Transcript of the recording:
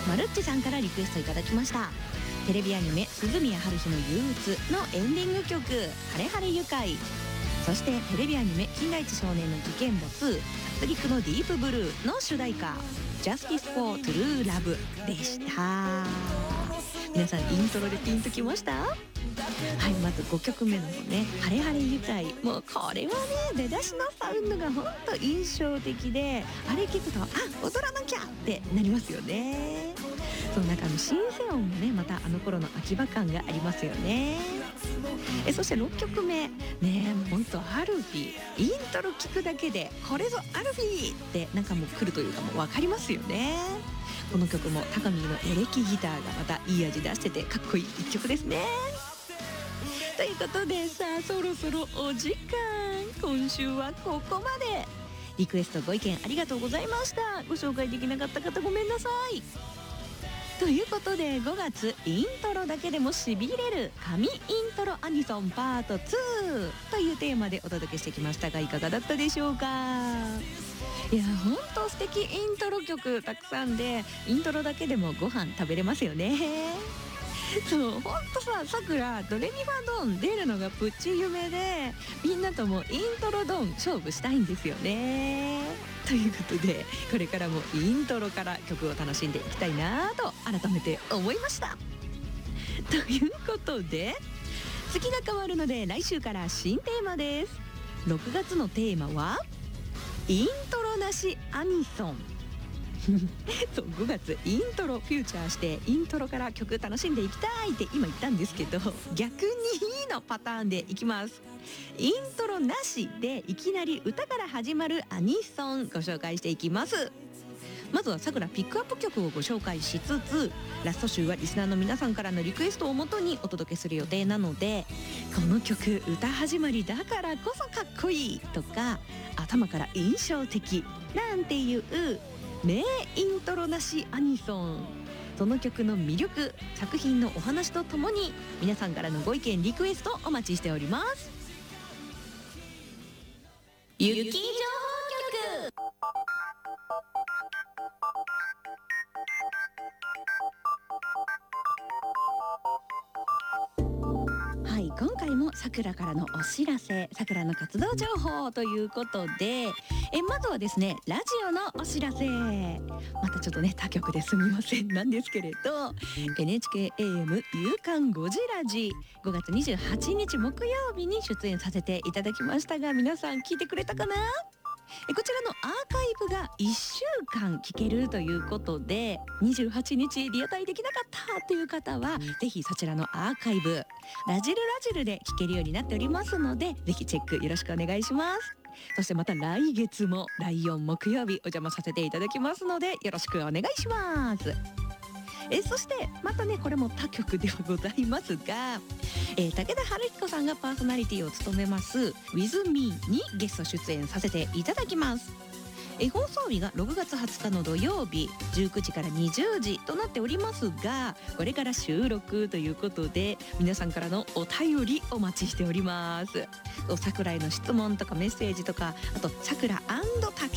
まるっちさんからリクエストいただきました。テレビアニメ鈴宮春日の憂鬱のエンディング曲ハレハレ愉快、そしてテレビアニメ金田一少年の事件簿2脱力のディープブルーの主題歌ジャスティスフォートゥルーラブでした。皆さんイントロでピンときました？はい、まず5曲目のねハレハレ愉快、もうこれはね出だしのサウンドがほんと印象的で、あれ聞くと踊らなきゃってなりますよね。そうなんかシンセ音もねまたあの頃の秋葉感がありますよね。そして6曲目ね、ほんとアルフィー、イントロ聞くだけでこれぞアルフィーってなんかもう来るというかもう分かりますよね。この曲も高見のエレキギターがまたいい味出しててかっこいい一曲ですね。ということでさあそろそろお時間、今週はここまで。リクエストご意見ありがとうございました。ご紹介できなかった方ごめんなさい。ということで5月イントロだけでもしびれる神イントロアニソンパート2というテーマでお届けしてきましたが、いかがだったでしょうか。いやほんと素敵、イントロ曲たくさんでイントロだけでもご飯食べれますよね。そうほんとさ、さくらドレミファドン出るのがプッチ夢で、みんなともイントロドン勝負したいんですよね。ということでこれからもイントロから曲を楽しんでいきたいなと改めて思いました。ということで月が変わるので来週から新テーマです。6月のテーマはイントロなしアニソンそう5月イントロフューチャーしてイントロから曲楽しんでいきたいって今言ったんですけど、逆にのパターンでいきます。イントロなしでいきなり歌から始まるアニソンご紹介していきます。まずはさくらピックアップ曲をご紹介しつつ、ラスト週はリスナーの皆さんからのリクエストをもとにお届けする予定なので、この曲歌始まりだからこそかっこいいとか頭から印象的なんていう名イントロなしアニソン、その曲の魅力、作品のお話とともに皆さんからのご意見リクエストお待ちしております。雪情報局。はい、今回もさくらからのお知らせ、さくらの活動情報ということで、まずはですねラジオのお知らせ、またちょっとね他局ですみませんなんですけれど、 NHK AM 夕刊5時ラジ5月28日木曜日に出演させていただきましたが、皆さん聞いてくれたかな。こちらのアーカイブが1週間聞けるということで、28日リアタイできなかったという方はぜひそちらのアーカイブラジルラジルで聞けるようになっておりますので、ぜひチェックよろしくお願いします。そしてまた来月も第4木曜日お邪魔させていただきますのでよろしくお願いします。そしてまたねこれも他局ではございますが、武田春彦さんがパーソナリティを務めます「WithMe」にゲスト出演させていただきます。放送日が6月20日の土曜日19時から20時となっておりますが、これから収録ということで皆さんからのお便りお待ちしております。桜への質問とかメッセージとか、あと桜&竹